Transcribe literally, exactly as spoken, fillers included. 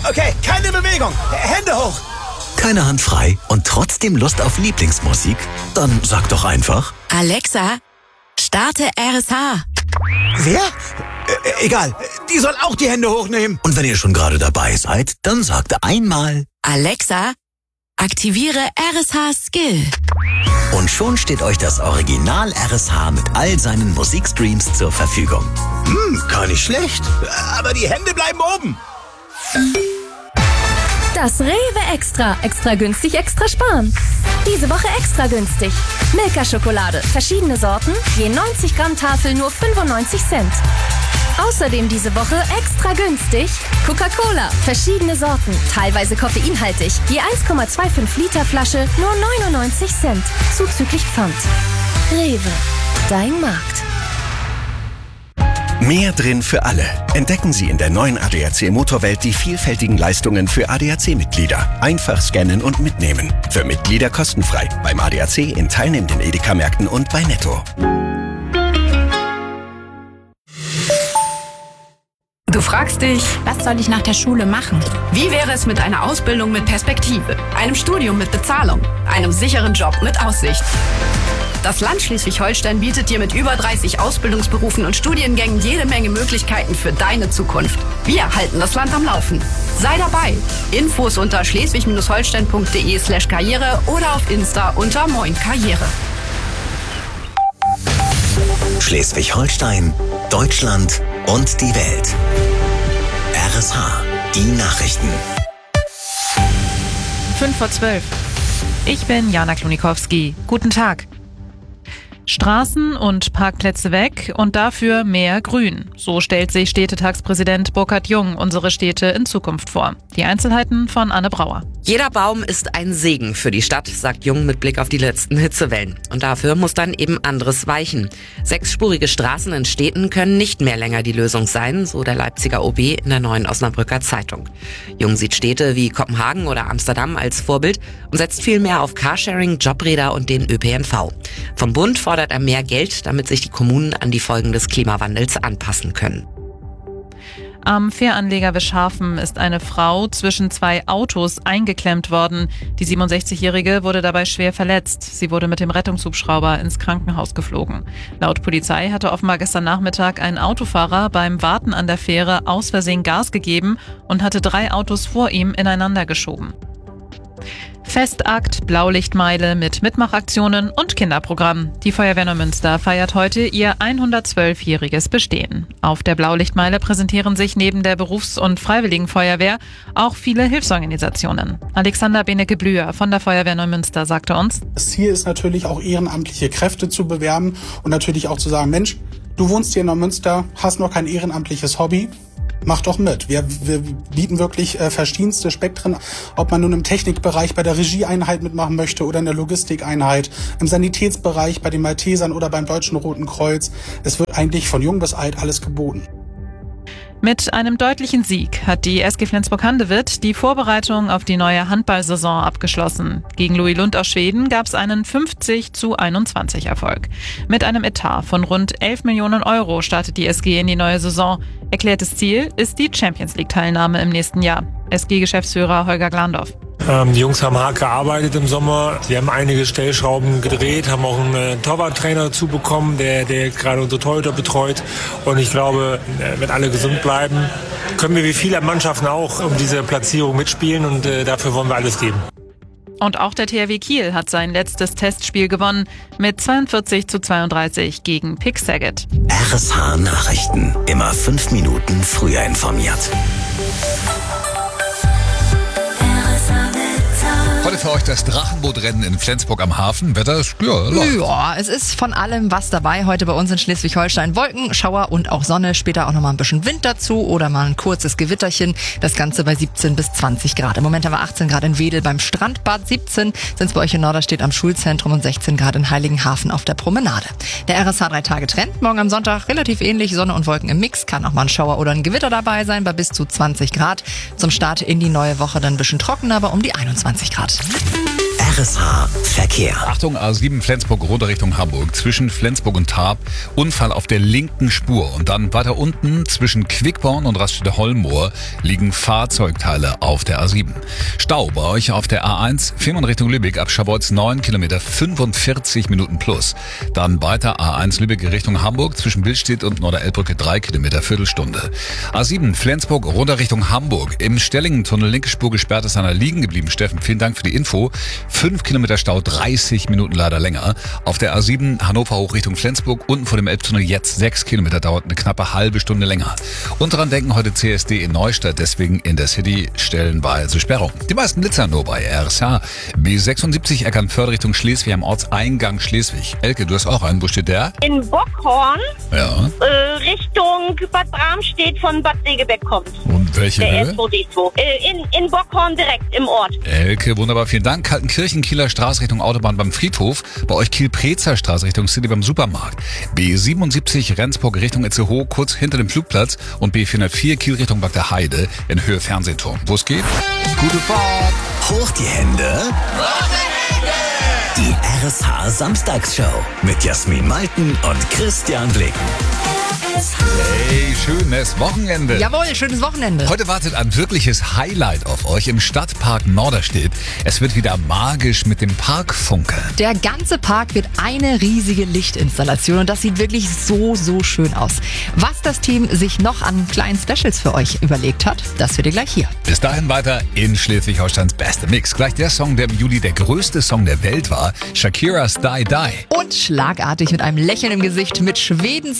Okay, keine Bewegung. Hände hoch. Keine Hand frei und trotzdem Lust auf Lieblingsmusik? Dann sag doch einfach: Alexa, starte R S H. Wer? Äh, egal, die soll auch die Hände hochnehmen. Und wenn ihr schon gerade dabei seid, dann sagt einmal: Alexa, aktiviere R S H Skill. Und schon steht euch das Original R S H mit all seinen Musikstreams zur Verfügung. Hm, gar nicht schlecht. Aber die Hände bleiben oben. Das Rewe Extra. Extra günstig, extra sparen. Diese Woche extra günstig. Milka-Schokolade. Verschiedene Sorten. Je neunzig Gramm Tafel nur fünfundneunzig Cent. Außerdem diese Woche extra günstig Coca-Cola. Verschiedene Sorten. Teilweise koffeinhaltig. Je eins Komma fünfundzwanzig Liter Flasche nur neunundneunzig Cent. Zuzüglich Pfand. Rewe. Dein Markt. Mehr drin für alle. Entdecken Sie in der neuen A D A C Motorwelt die vielfältigen Leistungen für A D A C-Mitglieder. Einfach scannen und mitnehmen. Für Mitglieder kostenfrei. Beim A D A C in teilnehmenden Edeka-Märkten und bei Netto. Du fragst dich, Was soll ich nach der Schule machen? wie wäre es mit einer Ausbildung mit Perspektive, einem Studium mit Bezahlung, einem sicheren Job mit Aussicht? Das Land Schleswig-Holstein bietet dir mit über dreißig Ausbildungsberufen und Studiengängen jede Menge Möglichkeiten für deine Zukunft. Wir halten das Land am Laufen. Sei dabei. Infos unter schleswig-holstein.de slash karriere oder auf Insta unter Moin Karriere. Schleswig-Holstein, Deutschland und die Welt. R S H, die Nachrichten. Fünf vor zwölf. Ich bin Jana Klonikowski. Guten Tag. Straßen und Parkplätze weg und dafür mehr Grün. So stellt sich Städtetagspräsident Burkhard Jung unsere Städte in Zukunft vor. Die Einzelheiten von Anne Brauer. Jeder Baum ist ein Segen für die Stadt, sagt Jung mit Blick auf die letzten Hitzewellen. Und dafür muss dann eben anderes weichen. Sechsspurige Straßen in Städten können nicht mehr länger die Lösung sein, so der Leipziger O B in der Neuen Osnabrücker Zeitung. Jung sieht Städte wie Kopenhagen oder Amsterdam als Vorbild und setzt viel mehr auf Carsharing, Jobräder und den Ö P N V. Vom Bund fordert er mehr Geld, damit sich die Kommunen an die Folgen des Klimawandels anpassen können. Am Fähranleger Wischhafen ist eine Frau zwischen zwei Autos eingeklemmt worden. Die siebenundsechzigjährige wurde dabei schwer verletzt. Sie wurde mit dem Rettungshubschrauber ins Krankenhaus geflogen. Laut Polizei hatte offenbar gestern Nachmittag ein Autofahrer beim Warten an der Fähre aus Versehen Gas gegeben und hatte drei Autos vor ihm ineinander geschoben. Festakt, Blaulichtmeile mit Mitmachaktionen und Kinderprogramm. Die Feuerwehr Neumünster feiert heute ihr hundertzwölfjähriges Bestehen. Auf der Blaulichtmeile präsentieren sich neben der Berufs- und Freiwilligenfeuerwehr auch viele Hilfsorganisationen. Alexander Benecke-Blüher von der Feuerwehr Neumünster sagte uns: Das Ziel ist natürlich auch ehrenamtliche Kräfte zu bewerben und natürlich auch zu sagen, Mensch, du wohnst hier in Neumünster, hast noch kein ehrenamtliches Hobby. Mach doch mit. Wir, wir bieten wirklich äh, verschiedenste Spektren, ob man nun im Technikbereich bei der Regieeinheit mitmachen möchte oder in der Logistikeinheit, im Sanitätsbereich bei den Maltesern oder beim Deutschen Roten Kreuz. Es wird eigentlich von jung bis alt alles geboten. Mit einem deutlichen Sieg hat die S G Flensburg-Handewitt die Vorbereitung auf die neue Handballsaison abgeschlossen. Gegen Louis-Lund aus Schweden gab es einen fünfzig zu einundzwanzig Erfolg. Mit einem Etat von rund elf Millionen Euro startet die S G in die neue Saison. Erklärtes Ziel ist die Champions-League-Teilnahme im nächsten Jahr. S G-Geschäftsführer Holger Glandorf. Ähm, die Jungs haben hart gearbeitet im Sommer. Sie haben einige Stellschrauben gedreht, haben auch einen äh, Torwarttrainer dazu bekommen, der, der gerade unsere Torhüter betreut. Und ich glaube, äh, wenn alle gesund bleiben, können wir wie viele Mannschaften auch um diese Platzierung mitspielen und äh, dafür wollen wir alles geben. Und auch der T H W Kiel hat sein letztes Testspiel gewonnen mit zweiundvierzig zu zweiunddreißig gegen Pick Saget. R S H Nachrichten. Immer fünf Minuten früher informiert. Heute für euch das Drachenbootrennen in Flensburg am Hafen. Wetter ist, ja, läuft. Ja, es ist von allem was dabei. Heute bei uns in Schleswig-Holstein Wolken, Schauer und auch Sonne. Später auch nochmal ein bisschen Wind dazu oder mal ein kurzes Gewitterchen. Das Ganze bei siebzehn bis zwanzig Grad. Im Moment haben wir achtzehn Grad in Wedel beim Strandbad, siebzehn sind es bei euch in Norderstedt am Schulzentrum und sechzehn Grad in Heiligenhafen auf der Promenade. Der R S H drei Tage Trend. Morgen am Sonntag relativ ähnlich. Sonne und Wolken im Mix. Kann auch mal ein Schauer oder ein Gewitter dabei sein bei bis zu zwanzig Grad. Zum Start in die neue Woche dann ein bisschen trockener, aber um die einundzwanzig Grad. R S H Verkehr. Achtung, A sieben Flensburg runter Richtung Hamburg. Zwischen Flensburg und Tarp Unfall auf der linken Spur. Und dann weiter unten zwischen Quickborn und Raststätte-Hollmoor liegen Fahrzeugteile auf der A sieben. Stau bei euch auf der A eins Fehmarn Richtung Lübeck ab Scharbeutz neun Kilometer, fünfundvierzig Minuten plus. Dann weiter A eins Lübeck Richtung Hamburg zwischen Billstedt und Norderelbrücke drei Kilometer, Viertelstunde. A sieben Flensburg runter Richtung Hamburg. Im Stellingen-Tunnel linke Spur gesperrt, ist einer liegen geblieben. Steffen, vielen Dank für die Info. fünf Kilometer Stau, dreißig Minuten leider länger. Auf der A sieben Hannover hoch Richtung Flensburg, unten vor dem Elbtunnel jetzt sechs Kilometer, dauert eine knappe halbe Stunde länger. Und daran denken heute C S D in Neustadt, deswegen in der City stellenweise Sperrung. Die meisten Blitzer nur bei R S H. B sechsundsiebzig Eckernförde Richtung Schleswig am Ortseingang Schleswig. Elke, du hast auch einen. Wo steht der? In Bockhorn, Ja. äh, Richtung Bad Bramstedt von Bad Segeberg kommt. Und welche Der Höhe? S zwei D zwei. Äh, in, in Bockhorn direkt im Ort. Elke, wunderbar, vielen Dank. Kaltenkirchen, Kieler Straße Richtung Autobahn beim Friedhof. Bei euch Kiel-Prezer Straße Richtung City beim Supermarkt. B siebenundsiebzig Rendsburg Richtung Itzehoe, kurz hinter dem Flugplatz. Und B vierhundertvier Kiel Richtung Bad der Heide in Höhe Fernsehturm. Wo es geht? Gute Fahrt! Hoch die Hände. Die R S H Samstagsshow mit Jasmin Malten und Christian Blicken. Hey, schönes Wochenende. Jawohl, schönes Wochenende. Heute wartet ein wirkliches Highlight auf euch im Stadtpark Norderstedt. Es wird wieder magisch mit dem Parkfunke. Der ganze Park wird eine riesige Lichtinstallation und das sieht wirklich so, so schön aus. Was das Team sich noch an kleinen Specials für euch überlegt hat, das wird ihr gleich hier. Bis dahin weiter in Schleswig-Holsteins beste Mix. Gleich der Song, der im Juli der größte Song der Welt war, Shakiras Die Die. Und schlagartig mit einem Lächeln im Gesicht mit Schwedens